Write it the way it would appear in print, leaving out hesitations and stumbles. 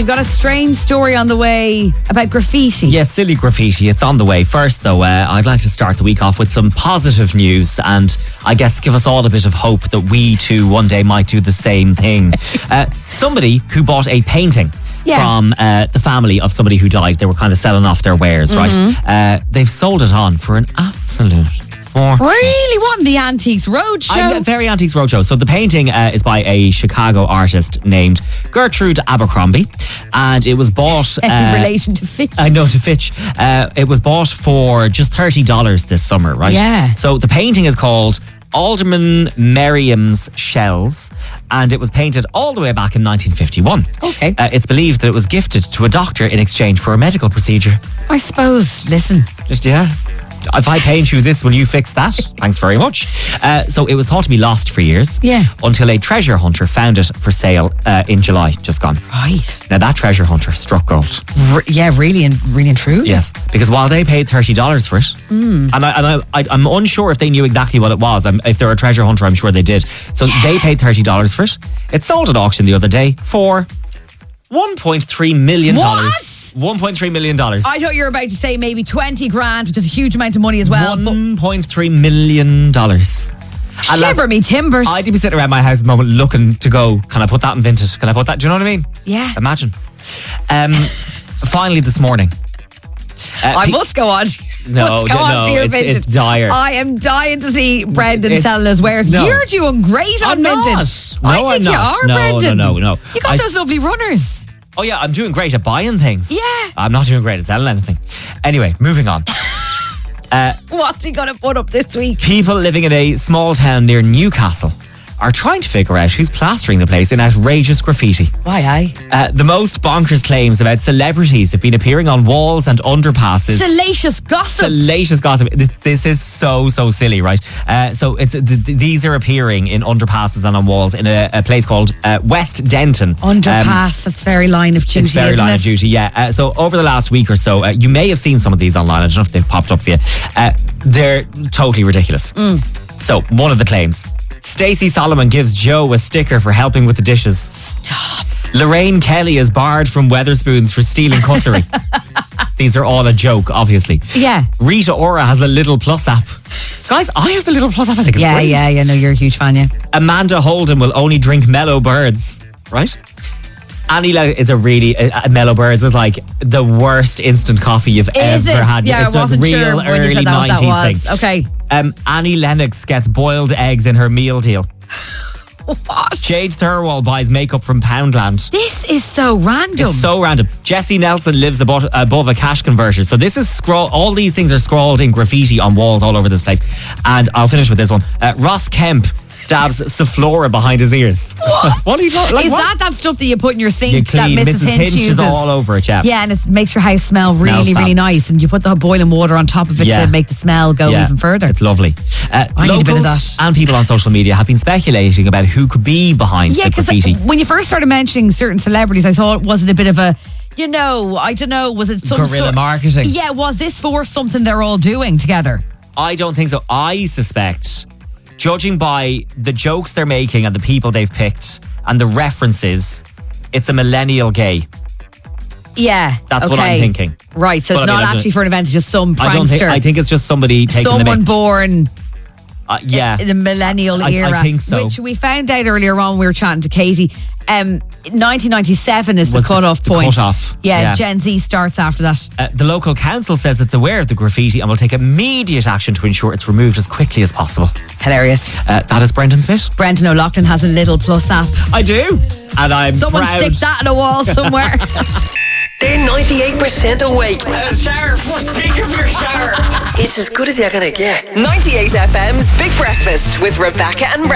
you've got a strange story on the way about graffiti. Yes, silly graffiti. It's on the way. First, though, I'd like to start the week off with some positive news and I guess give us all a bit of hope that we too one day might do the same thing. Somebody who bought a painting from the family of somebody who died. They were kind of selling off their wares, right? They've sold it on for an absolute fortune. Really? What in the Antiques Roadshow? Very Antiques Roadshow. So the painting is by a Chicago artist named Gertrude Abercrombie, and it was bought in relation to Fitch. I know, to Fitch. It was bought for just $30 this summer, right? Yeah. So the painting is called Alderman Merriam's Shells, and it was painted all the way back in 1951. Okay. It's believed that it was gifted to a doctor in exchange for a medical procedure. I suppose, listen. Yeah. If I paint you this, will you fix that? Thanks very much. So it was thought to be lost for years. Yeah. Until a treasure hunter found it for sale in July, just gone. Right. Now that treasure hunter struck gold. Yeah, really and true. Yes, because while they paid $30 for it, and I'm unsure if they knew exactly what it was. If they're a treasure hunter, I'm sure they did. So they paid $30 for it. It sold at auction the other day for $1.3 million. What? $1.3 million. I thought you were about to say maybe 20 grand, which is a huge amount of money as well. $1.3 million. Shiver me timbers. I'd be sitting around my house at the moment looking to go, can I put that in Vinted? Can I put that? Do you know what I mean? Yeah. Imagine. Finally this morning. I must go on. No, Let's go on to your Vinted. It's dire. I am dying to see Brendan selling his wares. No. You're doing great on I'm not. Vinted. No, I think I'm you not. are, No, Brendan. no. You got those lovely runners. Oh yeah, I'm doing great at buying things. Yeah. I'm not doing great at selling anything. Anyway, moving on. What's he going to put up this week? People living in a small town near Newcastle are trying to figure out who's plastering the place in outrageous graffiti. Why, The most bonkers claims about celebrities have been appearing on walls and underpasses. Salacious gossip. Salacious gossip. This is so silly, right? So these are appearing in underpasses and on walls in a place called West Denton. Underpass, that's very line of duty, It's very isn't line it? of duty, yeah. So over the last week or so, you may have seen some of these online. I don't know if they've popped up for you. They're totally ridiculous. So one of the claims: Stacey Solomon gives Joe a sticker for helping with the dishes. Stop. Lorraine Kelly is barred from Weatherspoons for stealing cutlery. These are all a joke, obviously. Yeah. Rita Ora has the Little Plus app. Guys, I have the Little Plus app. I think it's great. Yeah. No, you're a huge fan, yeah. Amanda Holden will only drink Mellow Birds, right? Annie is a Mellow Birds is like the worst instant coffee you've ever had. Yeah, it's I wasn't a real sure when early you said that 90s was. thing. Okay. Annie Lennox gets boiled eggs in her meal deal. What? Jade Thirlwall buys makeup from Poundland. This is so random. It's so random. Jessie Nelson lives above a cash converter. So this is all these things are scrawled in graffiti on walls all over this place. And I'll finish with this one. Ross Kemp dabs Saflora behind his ears. What are you talking? Is that stuff that you put in your sink You clean. that Mrs. Hinch uses? is all over it, yeah. Yeah, and it makes your house smell really, fab. really nice. And you put the boiling water on top of it to make the smell go even further. It's lovely. I need a bit of that. And people on social media have been speculating about who could be behind the because graffiti. when you first started mentioning certain celebrities, I thought, was it a bit of a, I don't know, was it some guerrilla marketing? Yeah, was this for something they're all doing together? I don't think so. I suspect, judging by the jokes they're making and the people they've picked and the references, it's a millennial gay. Yeah, That's what I'm thinking. Right, so But it's I mean, not actually for an event, it's just some prankster. I think it's just somebody taking the someone mick. born in the millennial era. I think so. Which we found out earlier on when we were chatting to Katie. 1997 is the cut-off point. Cut-off. Yeah, Gen Z starts after that. The local council says it's aware of the graffiti and will take immediate action to ensure it's removed as quickly as possible. Hilarious. That is Brendan Smith. Brendan O'Loughlin has a Little Plus app. I do. And I'm Someone proud. stick that on a wall somewhere. They're 98% awake. Shower, speaker for your shower. It's as good as you're going to get. 98 FM's Big Breakfast with Rebecca and Ray.